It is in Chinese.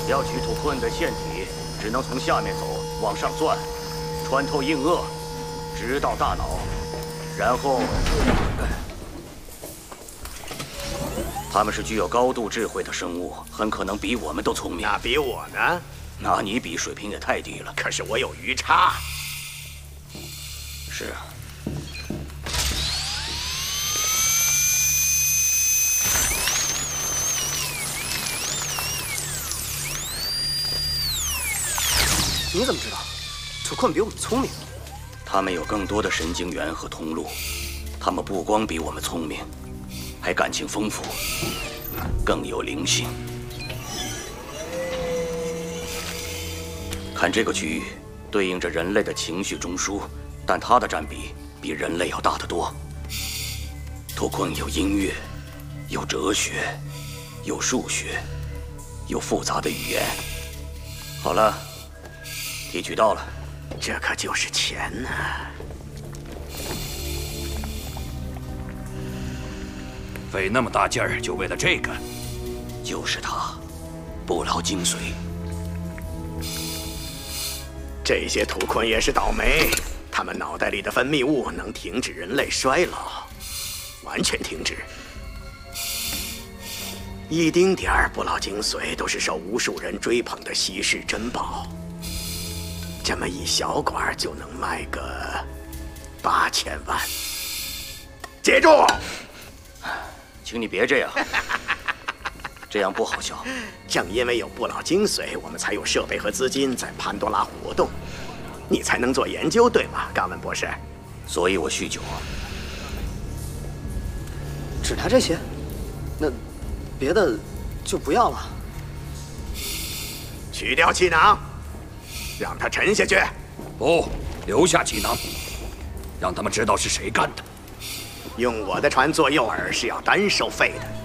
要取土困的腺体，只能从下面走，往上钻，穿透硬腭，直到大脑，然后，他们是具有高度智慧的生物，很可能比我们都聪明。 那比我呢？ 拿你比，水平也太低了。 可是我有余差。 是啊。 你怎么知道？土困比我们聪明。 他们有更多的神经元和通路，他们不光比我们聪明，还感情丰富，更有灵性。看这个区域，对应着人类的情绪中枢，但它的占比人类要大得多。土困有音乐，有哲学，有数学，有复杂的语言。好了。 提取到了， 这可就是钱呢。 费那么大劲儿就为了这个？ 就是它，不老精髓。 这些土困也是倒霉，他们脑袋里的分泌物能停止人类衰老，完全停止。一丁点儿不老精髓都是受无数人追捧的稀世珍宝。 这么一小管就能卖个8000万，记住！ 请你别这样，这样不好笑。 正因为有不老精髓，我们才有设备和资金在潘多拉活动，你才能做研究，对吗，冈文博士？ 所以我酗酒。 只拿这些？那别的就不要了。 取掉气囊。 让他沉下去！ 不，留下气囊，让他们知道是谁干的。 用我的船做诱饵是要单收费的。